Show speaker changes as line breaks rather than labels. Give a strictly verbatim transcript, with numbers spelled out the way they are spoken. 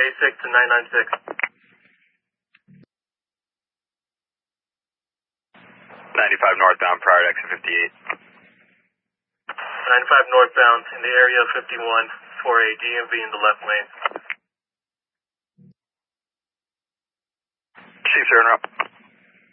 A six to nine nine six.
ninety-five northbound prior to exit fifty-eight.
ninety-five northbound in the area of fifty-one for a D M V in the left lane.
Chief, sir, interrupt.